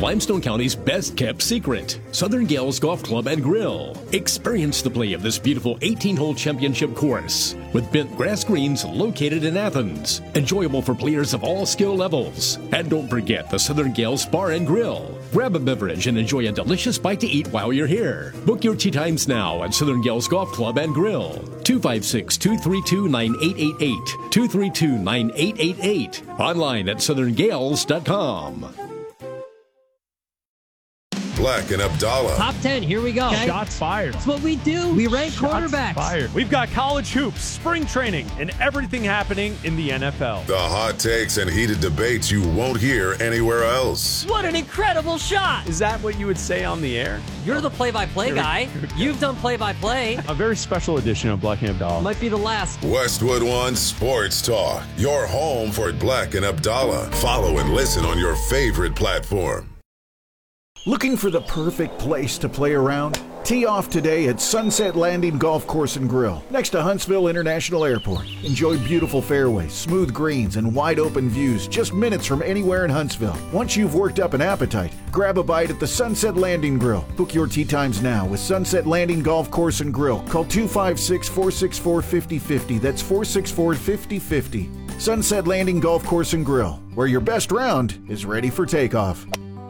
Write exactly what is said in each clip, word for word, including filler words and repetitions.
Limestone County's best-kept secret, Southern Gales Golf Club and Grill. Experience the play of this beautiful eighteen-hole championship course with bent grass greens located in Athens. Enjoyable for players of all skill levels. And don't forget the Southern Gales Bar and Grill. Grab a beverage and enjoy a delicious bite to eat while you're here. Book your tee times now at Southern Gales Golf Club and Grill. two five six, two three two, nine eight eight eight. two three two, nine eight eight eight. Online at southern gales dot com. Black and Abdallah. Top ten, here we go. Okay. Shots fired. That's what we do. We rank Shots quarterbacks. Fired. We've got college hoops, spring training, and everything happening in the N F L. The hot takes and heated debates you won't hear anywhere else. What an incredible shot. Is that what you would say on the air? You're the play-by-play guy. You've done play-by-play. A very special edition of Black and Abdallah. Might be the last. Westwood One Sports Talk. Your home for Black and Abdallah. Follow and listen on your favorite platform. Looking for the perfect place to play around? Tee off today at Sunset Landing Golf Course and Grill, next to Huntsville International Airport. Enjoy beautiful fairways, smooth greens, and wide open views just minutes from anywhere in Huntsville. Once you've worked up an appetite, grab a bite at the Sunset Landing Grill. Book your tee times now with Sunset Landing Golf Course and Grill. Call two five six, four six four, five zero five zero. That's four six four, five zero five zero. Sunset Landing Golf Course and Grill, where your best round is ready for takeoff.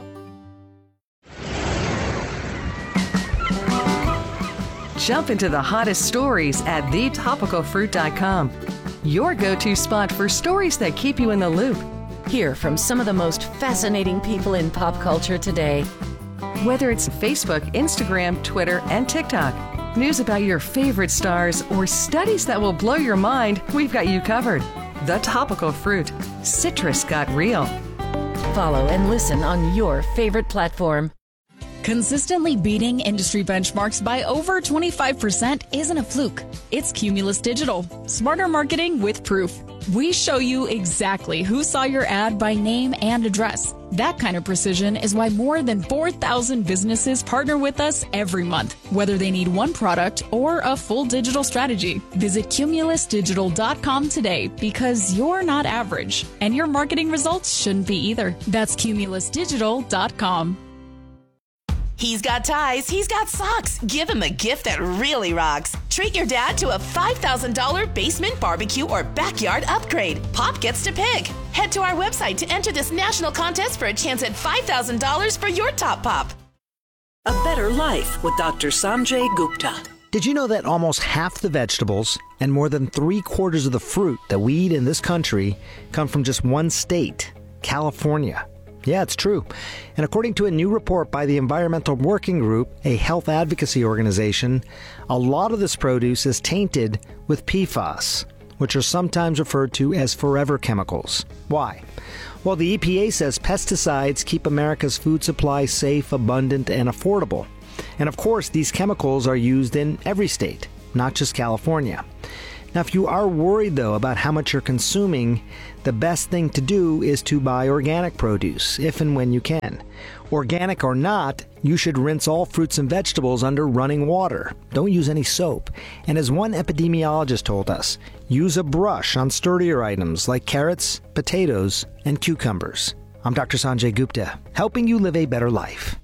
Jump into the hottest stories at the topical fruit dot com. Your go-to spot for stories that keep you in the loop. Hear from some of the most fascinating people in pop culture today. Whether it's Facebook, Instagram, Twitter, and TikTok, news about your favorite stars, or studies that will blow your mind, we've got you covered. The Topical Fruit. Citrus got real. Follow and listen on your favorite platform. Consistently beating industry benchmarks by over twenty-five percent isn't a fluke. It's Cumulus Digital. Smarter marketing with proof. We show you exactly who saw your ad by name and address. That kind of precision is why more than four thousand businesses partner with us every month, whether they need one product or a full digital strategy. Visit cumulus digital dot com today because you're not average, and your marketing results shouldn't be either. That's cumulus digital dot com. He's got ties, he's got socks. Give him a gift that really rocks. Treat your dad to a five thousand dollars basement barbecue or backyard upgrade. Pop gets to pick. Head to our website to enter this national contest for a chance at five thousand dollars for your top pop. A Better Life with Doctor Sanjay Gupta. Did you know that almost half the vegetables and more than three quarters of the fruit that we eat in this country come from just one state, California? Yeah, it's true. And according to a new report by the Environmental Working Group, a health advocacy organization, a lot of this produce is tainted with P FAS, which are sometimes referred to as forever chemicals. Why? Well, the E P A says pesticides keep America's food supply safe, abundant, and affordable. And of course, these chemicals are used in every state, not just California. Now, if you are worried, though, about how much you're consuming, the best thing to do is to buy organic produce, if and when you can. Organic or not, you should rinse all fruits and vegetables under running water. Don't use any soap. And as one epidemiologist told us, use a brush on sturdier items like carrots, potatoes, and cucumbers. I'm Doctor Sanjay Gupta, helping you live a better life.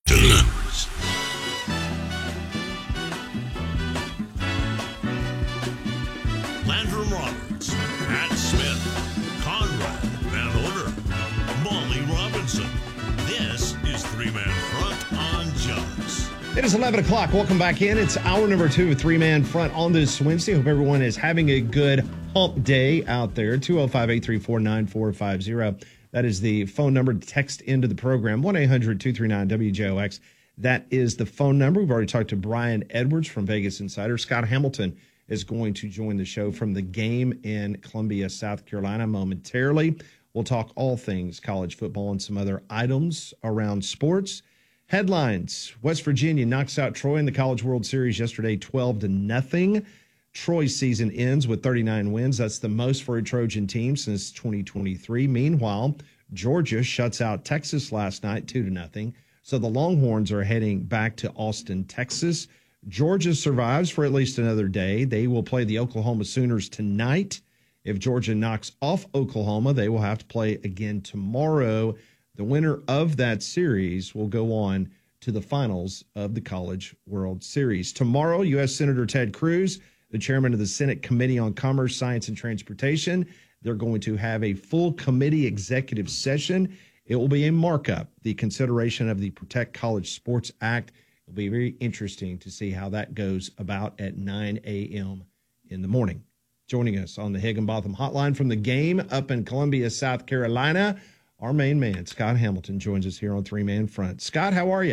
Landrum Roberts, Pat Smith, Conrad Van Oder, Molly Robinson. This is Three Man Front on Jaws. It is eleven o'clock. Welcome back in. It's hour number two of Three Man Front on this Wednesday. Hope everyone is having a good hump day out there. two oh five, eight three four, nine four five oh. That is the phone number to text into the program. one eight hundred, two three nine, W J O X. That is the phone number. We've already talked to Brian Edwards from Vegas Insider. Scott Hamilton is going to join the show from the game in Columbia, South Carolina momentarily. We'll talk all things college football and some other items around sports. Headlines: West Virginia knocks out Troy in the College World Series yesterday, twelve to nothing. Troy's season ends with thirty-nine wins. That's the most for a Trojan team since twenty twenty-three. Meanwhile, Georgia shuts out Texas last night, two to nothing. So the Longhorns are heading back to Austin, Texas. Georgia survives for at least another day. They will play the Oklahoma Sooners tonight. If Georgia knocks off Oklahoma, they will have to play again tomorrow. The winner of that series will go on to the finals of the College World Series. Tomorrow, U S Senator Ted Cruz, the chairman of the Senate Committee on Commerce, Science, and Transportation, they're going to have a full committee executive session. It will be a markup, the consideration of the Protect College Sports Act. It'll be very interesting to see how that goes about at nine a.m. in the morning. Joining us on the Higginbotham Hotline from the game up in Columbia, South Carolina, our main man, Scott Hamilton, joins us here on Three Man Front. Scott, how are you?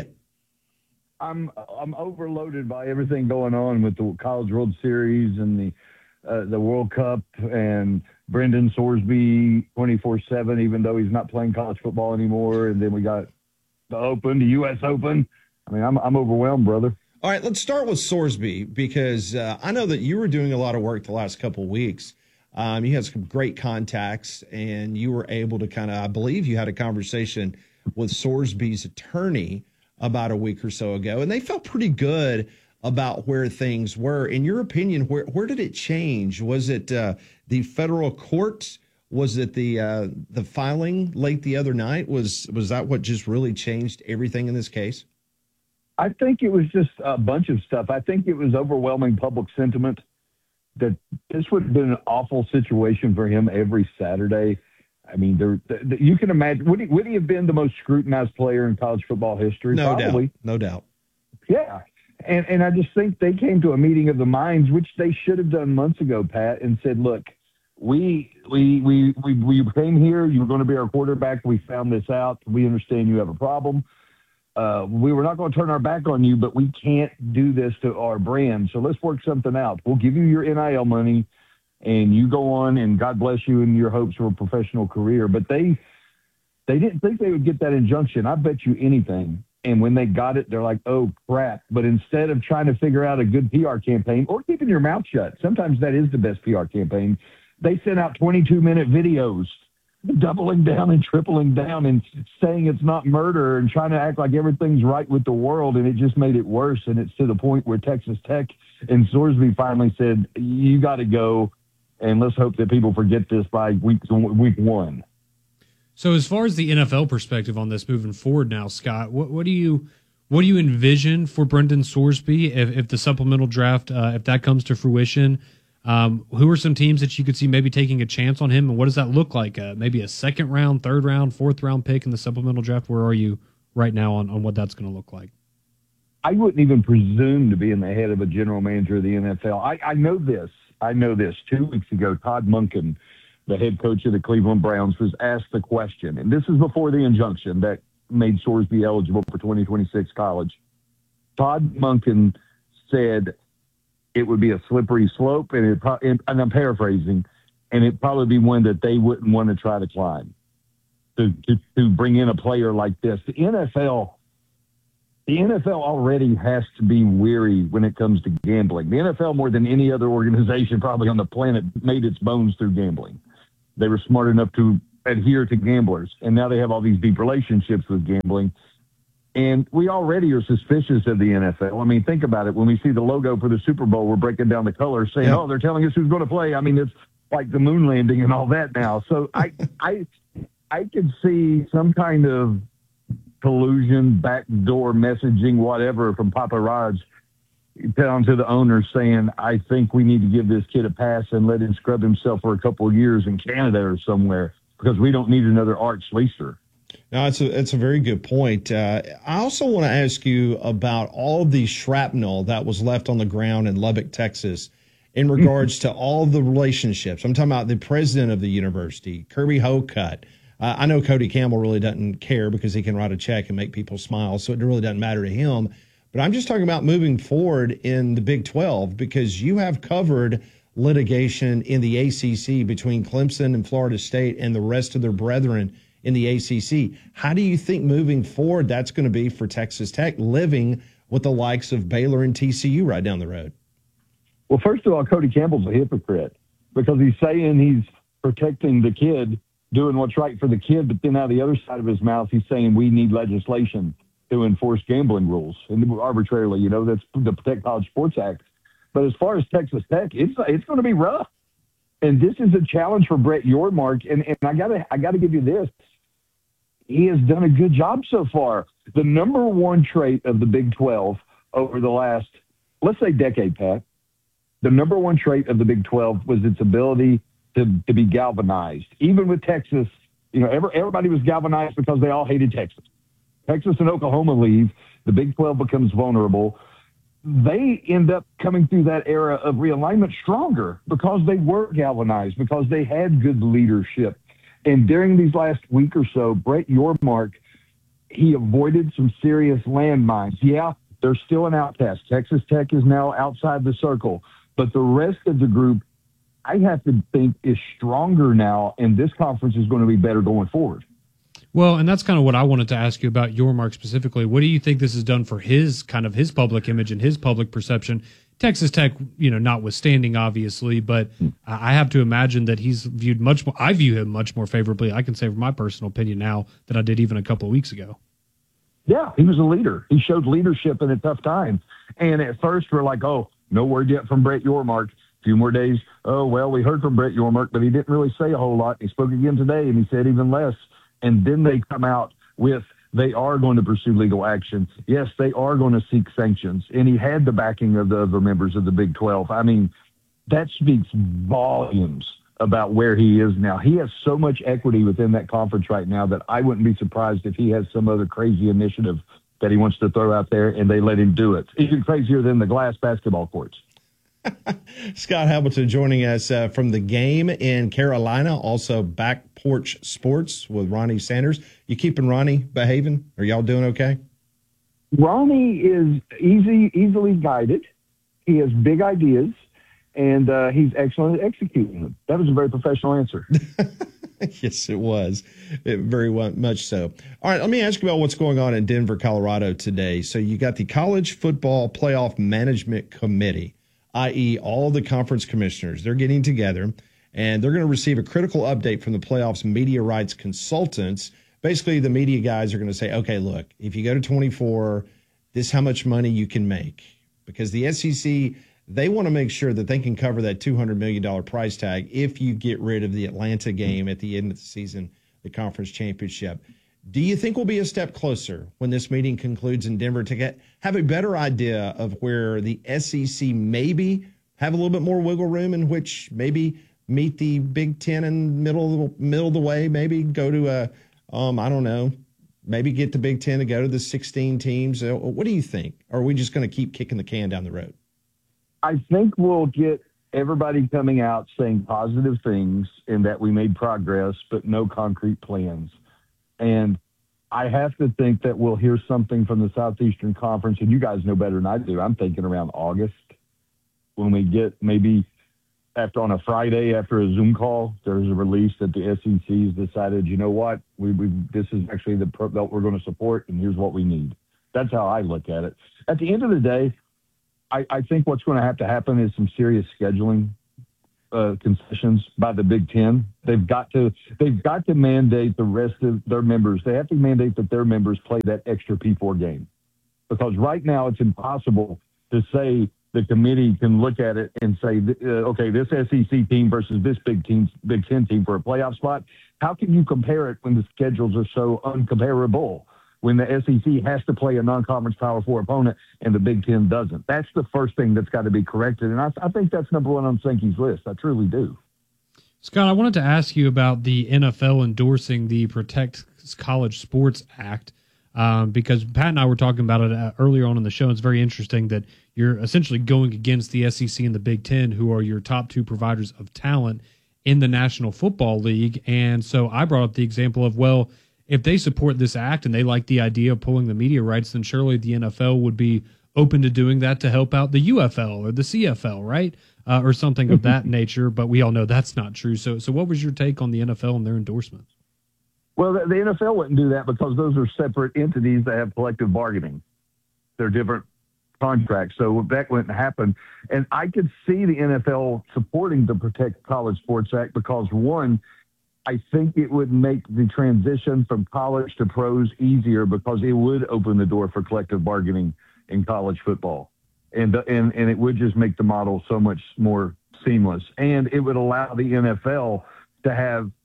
I'm I'm overloaded by everything going on with the College World Series and the uh, the World Cup and Brendan Sorsby twenty-four seven, even though he's not playing college football anymore. And then we got the Open, the U S Open. I mean, I'm I'm overwhelmed, brother. All right, let's start with Sorsby because uh, I know that you were doing a lot of work the last couple of weeks. Um, you had some great contacts, and you were able to kind of, I believe you had a conversation with Sorsby's attorney about a week or so ago, and they felt pretty good about where things were. In your opinion, where where did it change? Was it uh, the federal courts? Was it the uh, the filing late the other night? Was was that what just really changed everything in this case? I think it was just a bunch of stuff. I think it was overwhelming public sentiment that this would have been an awful situation for him every Saturday. I mean, there, the, you can imagine, would he, would he have been the most scrutinized player in college football history? No Probably. doubt. No doubt. Yeah. And, and I just think they came to a meeting of the minds, which they should have done months ago, Pat, and said, look, we, we, we, we, we came here. You were going to be our quarterback. We found this out. We understand you have a problem. Uh, we were not going to turn our back on you, but we can't do this to our brand. So let's work something out. We'll give you your N I L money, and you go on, and God bless you in your hopes for a professional career. But they they didn't think they would get that injunction. I bet you anything. And when they got it, they're like, oh, crap. But instead of trying to figure out a good P R campaign or keeping your mouth shut, sometimes that is the best P R campaign, they sent out twenty-two minute videos doubling down and tripling down and saying it's not murder and trying to act like everything's right with the world. And it just made it worse. And it's to the point where Texas Tech and Sorsby finally said, you got to go. And let's hope that people forget this by week, week one. So as far as the N F L perspective on this moving forward now, Scott, what, what do you, what do you envision for Brendan Sorsby if, if the supplemental draft, uh, if that comes to fruition? Um, who are some teams that you could see maybe taking a chance on him, and what does that look like? Uh, maybe a second round, third round, fourth round pick in the supplemental draft? Where are you right now on, on what that's going to look like? I wouldn't even presume to be in the head of a general manager of the N F L. I, I know this. I know this. Two weeks ago, Todd Monken, the head coach of the Cleveland Browns, was asked the question, and this is before the injunction that made Sorsby eligible for twenty twenty-six college. Todd Monken said it would be a slippery slope, and, it pro- and, and I'm paraphrasing, and it'd probably be one that they wouldn't want to try to climb, to, to, to bring in a player like this. The N F L, the N F L already has to be weary when it comes to gambling. The N F L, more than any other organization probably on the planet, made its bones through gambling. They were smart enough to adhere to gamblers, and now they have all these deep relationships with gambling. And we already are suspicious of the N F L. I mean, think about it. When we see the logo for the Super Bowl, we're breaking down the colors, saying, yeah. "Oh, they're telling us who's going to play." I mean, it's like the moon landing and all that now. So I, I, I could see some kind of collusion, backdoor messaging, whatever, from Papa Raj down to the owners saying, "I think we need to give this kid a pass and let him scrub himself for a couple of years in Canada or somewhere because we don't need another Art Schleicher." No, it's a, it's a very good point. Uh, I also want to ask you about all of the shrapnel that was left on the ground in Lubbock, Texas, in regards to all the relationships. I'm talking about the president of the university, Kirby Hocutt. Uh, I know Cody Campbell really doesn't care because he can write a check and make people smile, so it really doesn't matter to him. But I'm just talking about moving forward in the Big twelve because you have covered litigation in the A C C between Clemson and Florida State and the rest of their brethren in the A C C. How do you think moving forward that's going to be for Texas Tech living with the likes of Baylor and T C U right down the road? Well, first of all, Cody Campbell's a hypocrite because he's saying he's protecting the kid, doing what's right for the kid, but then out of the other side of his mouth, he's saying we need legislation to enforce gambling rules and arbitrarily, you know, that's the Protect College Sports Act. But as far as Texas Tech, it's it's going to be rough. And this is a challenge for Brett Yormark. And, and I gotta I gotta give you this. he has done a good job so far. The number one trait of the Big twelve over the last, let's say, decade, Pat, the number one trait of the Big twelve was its ability to, to be galvanized. Even with Texas, you know, every, everybody was galvanized because they all hated Texas. Texas and Oklahoma leave. The Big twelve becomes vulnerable. They end up coming through that era of realignment stronger because they were galvanized, because they had good leadership. And during these last week or so, Brett Yormark, he avoided some serious landmines. Yeah, they're still an outcast. Texas Tech is now outside the circle. But the rest of the group, I have to think, is stronger now, and this conference is going to be better going forward. Well, and that's kind of what I wanted to ask you about Yormark specifically. What do you think this has done for his kind of his public image and his public perception? Texas Tech, you know, notwithstanding, obviously, but I have to imagine that he's viewed much more. I view him much more favorably, I can say, from my personal opinion now, than I did even a couple of weeks ago. Yeah, he was a leader. He showed leadership in a tough time. And at first, we're like, oh, no word yet from Brett Yormark. A few more days. Oh, well, we heard from Brett Yormark, but he didn't really say a whole lot. He spoke again today, and he said even less. And then they come out with they are going to pursue legal action. Yes, they are going to seek sanctions. And he had the backing of the other members of the Big twelve. I mean, that speaks volumes about where he is now. He has so much equity within that conference right now that I wouldn't be surprised if he has some other crazy initiative that he wants to throw out there and they let him do it. Even crazier than the glass basketball courts. Scott Hamilton joining us uh, from the game in Carolina, also Back Porch Sports with Ronnie Sanders. You keeping Ronnie behaving? Are y'all doing okay? Ronnie is easy, easily guided. He has big ideas, and uh, he's excellent at executing them. That was a very professional answer. Yes, it was. It very much so. All right, let me ask you about what's going on in Denver, Colorado today. So you got the College Football Playoff Management Committee, that is all the conference commissioners. They're getting together, and they're going to receive a critical update from the playoffs media rights consultants. Basically, the media guys are going to say, okay, look, if you go to twenty-four, this is how much money you can make. Because the S E C, they want to make sure that they can cover that two hundred million dollars price tag if you get rid of the Atlanta game at the end of the season, the conference championship. Do you think we'll be a step closer when this meeting concludes in Denver to get have a better idea of where the S E C maybe have a little bit more wiggle room in which maybe meet the Big Ten in middle of the, middle of the way, maybe go to a, um, I don't know, maybe get the Big Ten to go to the sixteen teams? Uh, what do you think? Or are we just going to keep kicking the can down the road? I think we'll get everybody coming out saying positive things and that we made progress, but no concrete plans. And I have to think that we'll hear something from the Southeastern Conference, and you guys know better than I do. I'm thinking around August when we get maybe after on a Friday after a Zoom call, there's a release that the S E C has decided, you know what, we, we this is actually the belt we're going to support, and here's what we need. That's how I look at it. At the end of the day, I, I think what's going to have to happen is some serious scheduling uh, concessions by the Big Ten. They've got to they've got to mandate the rest of their members. They have to mandate that their members play that extra P four game, because right now it's impossible to say the committee can look at it and say, uh, okay, this S E C team versus this Big Team Big Ten team for a playoff spot. How can you compare it when the schedules are so uncomparable? When the S E C has to play a non-conference Power Four opponent and the Big Ten doesn't. That's the first thing that's got to be corrected, and I, I think that's number one on Sankey's list. I truly do. Scott, I wanted to ask you about the N F L endorsing the Protect College Sports Act, um, because Pat and I were talking about it uh, earlier on in the show. It's very interesting that you're essentially going against the S E C and the Big Ten, who are your top two providers of talent in the National Football League. And so I brought up the example of, well, if they support this act and they like the idea of pulling the media rights, then surely the N F L would be open to doing that to help out the U F L or the C F L, right? Uh, or something of that nature. But we all know that's not true. So, so what was your take on the N F L and their endorsements? Well, the, the N F L wouldn't do that because those are separate entities that have collective bargaining. They're different contracts. So that wouldn't happen. And I could see the N F L supporting the Protect College Sports Act because, one, I think it would make the transition from college to pros easier because it would open the door for collective bargaining in college football. And, and, and it would just make the model so much more seamless. And it would allow the N F L to have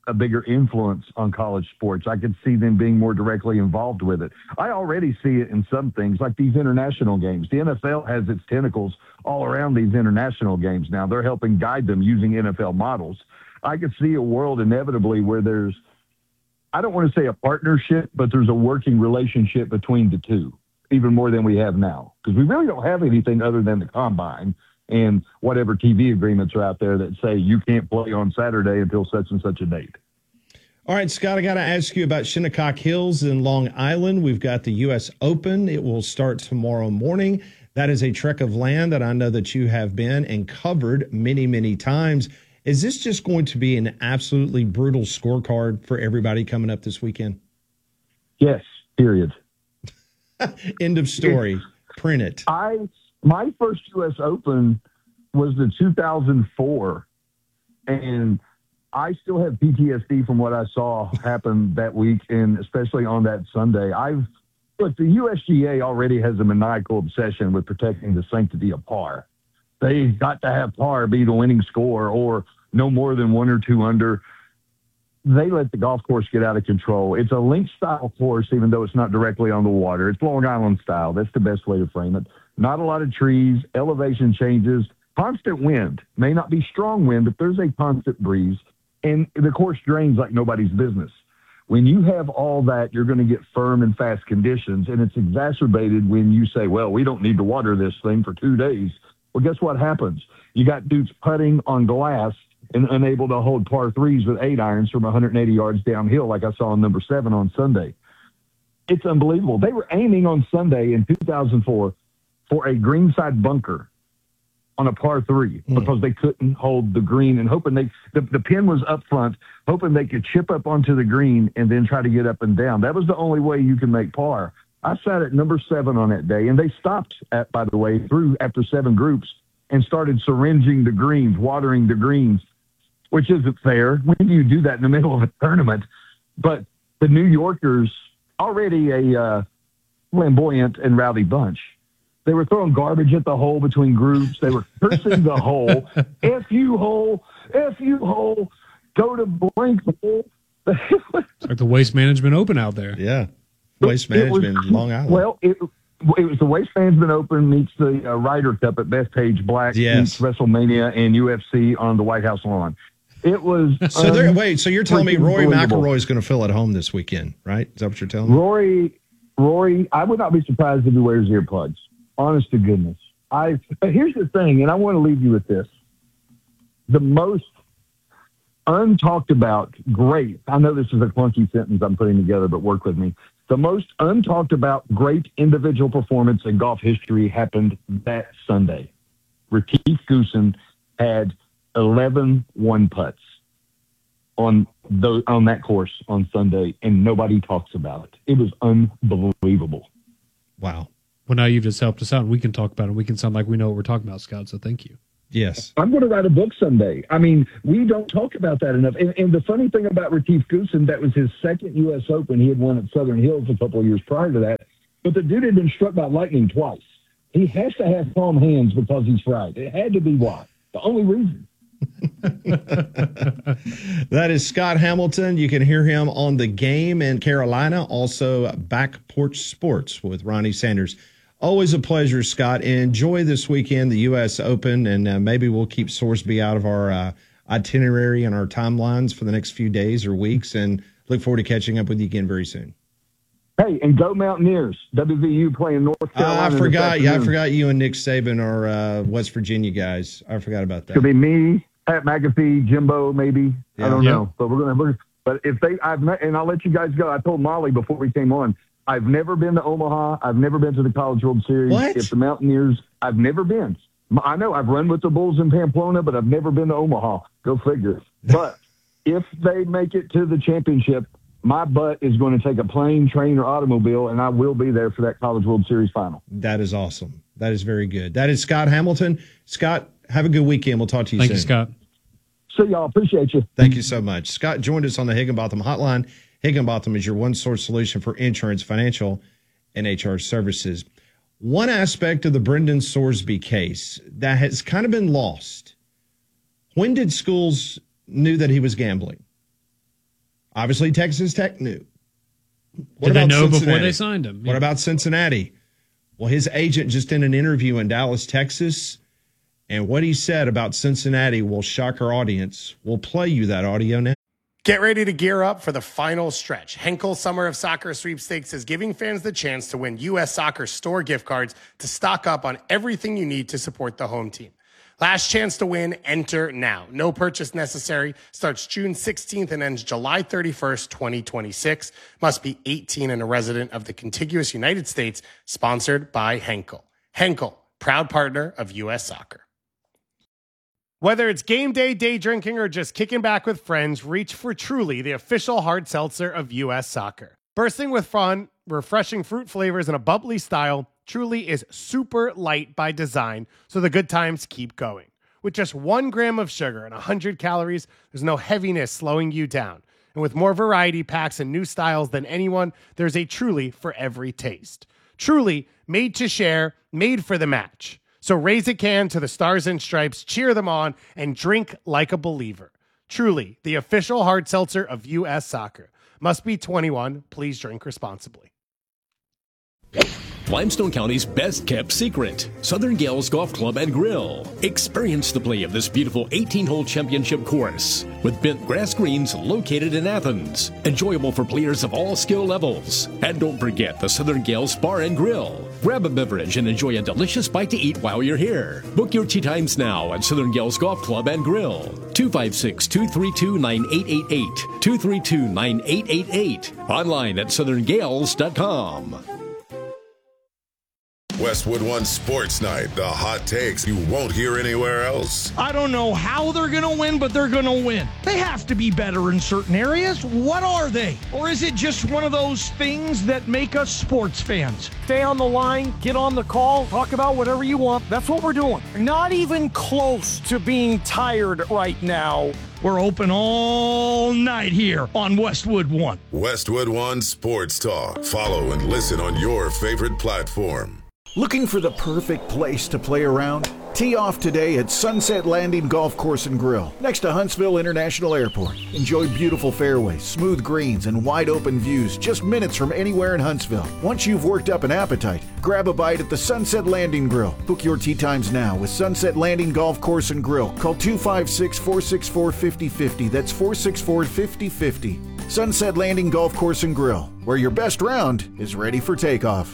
a bigger influence on college sports. I could see them being more directly involved with it. I already see it in some things, like these international games. The N F L has its tentacles all around these international games now. They're helping guide them using N F L models. I could see a world inevitably where there's, I don't want to say a partnership, but there's a working relationship between the two, even more than we have now. Because we really don't have anything other than the combine and whatever T V agreements are out there that say you can't play on Saturday until such and such a date. All right, Scott, I got to ask you about Shinnecock Hills in Long Island. We've got the U S Open. It will start tomorrow morning. That is a trek of land that I know that you have been and covered many, many times. Is this just going to be an absolutely brutal scorecard for everybody coming up this weekend? Yes, period. End of story. Print it. I my first U S Open was the two thousand four, and I still have P T S D from what I saw happen that week, and especially on that Sunday. I've look, the U S G A already has a maniacal obsession with protecting the sanctity of par. They got to have par be the winning score or no more than one or two under. They let the golf course get out of control. It's a link style course, even though it's not directly on the water. It's Long Island style. That's the best way to frame it. Not a lot of trees, elevation changes, constant wind. May not be strong wind, but there's a constant breeze. And the course drains like nobody's business. When you have all that, you're going to get firm and fast conditions, and it's exacerbated when you say, well, we don't need to water this thing for two days. Well, guess what happens? You got dudes putting on glass and unable to hold par threes with eight irons from one hundred eighty yards downhill, like I saw on number seven on Sunday. It's unbelievable. They were aiming on Sunday in two thousand four for a greenside bunker on a par three mm. because they couldn't hold the green and hoping they, the, the pin was up front, hoping they could chip up onto the green and then try to get up and down. That was the only way you can make par. I sat at number seven on that day, and they stopped at, by the way, through after seven groups and started syringing the greens, watering the greens, which isn't fair. When do you do that in the middle of a tournament? But the New Yorkers, already a uh, flamboyant and rowdy bunch, they were throwing garbage at the hole between groups. They were cursing the hole. F you hole, F you hole, go to blank hole. It's like the Waste Management Open out there. Yeah. Waste Management was, Long Island. Well, it, it was the Waste Management Open meets the uh, Ryder Cup at Bethpage Black yes. meets WrestleMania and U F C on the White House lawn. It was so. Um, there, wait, so you're telling me Rory McIlroy is going to fill at home this weekend, right? Is that what you're telling me? Rory, Rory, I would not be surprised if he wears earplugs. Honest to goodness, I. But here's the thing, and I want to leave you with this: the most untalked about, great. I know this is a clunky sentence I'm putting together, but work with me. The most untalked about great individual performance in golf history happened that Sunday. Retief Goosen had eleven one putts on those, on that course on Sunday, and nobody talks about it. It was unbelievable. Wow. Well, now you've just helped us out, and we can talk about it. We can sound like we know what we're talking about, Scott, so thank you. Yes. I'm going to write a book someday. I mean, we don't talk about that enough. And, and the funny thing about Retief Goosen, that was his second U S Open. He had won at Southern Hills a couple of years prior to that. But the dude had been struck by lightning twice. He has to have calm hands because he's fried. It had to be why. The only reason. That is Scott Hamilton. You can hear him on The Game in Carolina, also Back Porch Sports with Ronnie Sanders. Always a pleasure, Scott. Enjoy this weekend, the U S Open, and uh, maybe we'll keep Sorsby out of our uh, itinerary and our timelines for the next few days or weeks, and look forward to catching up with you again very soon. Hey, and go Mountaineers. W V U playing North Carolina. Uh, I forgot. Yeah, I forgot you and Nick Saban are uh, West Virginia guys. I forgot about that. Could be me, Pat McAfee, Jimbo, maybe. Yeah. I don't Yeah. know, but we're gonna. We're, but if they, I've met, and I'll let you guys go. I told Molly before we came on, I've never been to Omaha. I've never been to the College World Series. What? If the Mountaineers, I've never been. I know I've run with the Bulls in Pamplona, but I've never been to Omaha. Go figure. But if they make it to the championship, my butt is going to take a plane, train, or automobile, and I will be there for that College World Series final. That is awesome. That is very good. That is Scott Hamilton. Scott, have a good weekend. We'll talk to you Thank soon. you, Scott. See y'all. Appreciate you. Thank you so much. Scott joined us on the Higginbotham Hotline. Higginbotham is your one-source solution for insurance, financial, and H R services. One aspect of the Brendan Sorsby case that has kind of been lost. When did schools knew that he was gambling? Obviously, Texas Tech knew. What Did they about know before Cincinnati? they signed him? What about Cincinnati? Well, his agent just did an interview in Dallas, Texas, and what he said about Cincinnati will shock our audience. We'll play you that audio now. Get ready to gear up for the final stretch. Henkel Summer of Soccer Sweepstakes is giving fans the chance to win U S Soccer store gift cards to stock up on everything you need to support the home team. Last chance to win, enter now. No purchase necessary. Starts June sixteenth and ends July thirty-first, twenty twenty-six. Must be eighteen and a resident of the contiguous United States. Sponsored by Henkel. Henkel, proud partner of U S Soccer. Whether it's game day, day drinking, or just kicking back with friends, reach for Truly, the official hard seltzer of U S Soccer. Bursting with fun, refreshing fruit flavors, and a bubbly style, Truly is super light by design, so the good times keep going. With just one gram of sugar and one hundred calories, there's no heaviness slowing you down. And with more variety packs and new styles than anyone, there's a Truly for every taste. Truly, made to share, made for the match. So raise a can to the Stars and Stripes, cheer them on, and drink like a believer. Truly, the official hard seltzer of U S Soccer. Must be twenty-one. Please drink responsibly. Limestone County's best kept secret, Southern Gales Golf Club and Grill. Experience the play of this beautiful eighteen-hole championship course with bent grass greens located in Athens. Enjoyable for players of all skill levels. And don't forget the Southern Gales Bar and Grill. Grab a beverage and enjoy a delicious bite to eat while you're here. Book your tee times now at Southern Gales Golf Club and Grill. two five six, two three two, nine eight eight eight. two three two, nine eight eight eight. Online at southern gales dot com. Westwood One Sports Night, the hot takes you won't hear anywhere else. I don't know how they're going to win, but they're going to win. They have to be better in certain areas. What are they? Or is it just one of those things that make us sports fans? Stay on the line, get on the call, talk about whatever you want. That's what we're doing. Not even close to being tired right now. We're open all night here on Westwood One. Westwood One Sports Talk. Follow and listen on your favorite platform. Looking for the perfect place to play around? Tee off today at Sunset Landing Golf Course and Grill, next to Huntsville International Airport. Enjoy beautiful fairways, smooth greens, and wide open views just minutes from anywhere in Huntsville. Once you've worked up an appetite, grab a bite at the Sunset Landing Grill. Book your tee times now with Sunset Landing Golf Course and Grill. Call two five six, four six four, five oh five oh. That's four six four, five oh five oh. Sunset Landing Golf Course and Grill, where your best round is ready for takeoff.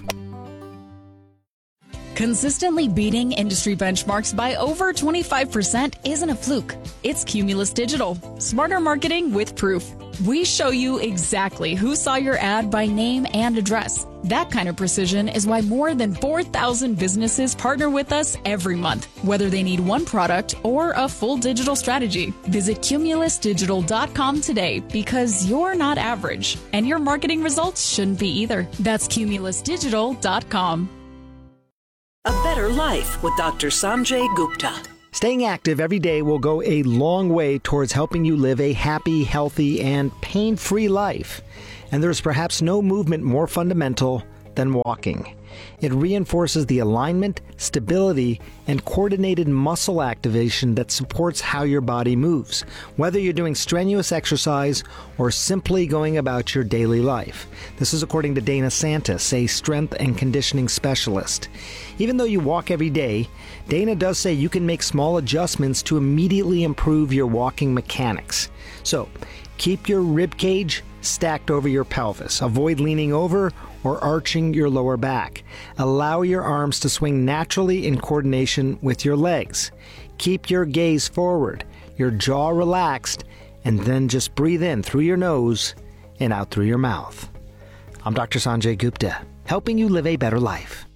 Consistently beating industry benchmarks by over twenty-five percent isn't a fluke. It's Cumulus Digital. Smarter marketing with proof. We show you exactly who saw your ad by name and address. That kind of precision is why more than four thousand businesses partner with us every month, whether they need one product or a full digital strategy. Visit cumulus digital dot com today because you're not average, and your marketing results shouldn't be either. That's cumulus digital dot com. A better life with Doctor Sanjay Gupta. Staying active every day will go a long way towards helping you live a happy, healthy, and pain-free life. And there's perhaps no movement more fundamental than walking. It reinforces the alignment, stability, and coordinated muscle activation that supports how your body moves, whether you're doing strenuous exercise or simply going about your daily life. This is according to Dana Santis, a strength and conditioning specialist. Even though you walk every day, Dana does say you can make small adjustments to immediately improve your walking mechanics. So, keep your rib cage stacked over your pelvis. Avoid leaning over or arching your lower back. Allow your arms to swing naturally in coordination with your legs. Keep your gaze forward, your jaw relaxed, and then just breathe in through your nose and out through your mouth. I'm Doctor Sanjay Gupta, helping you live a better life.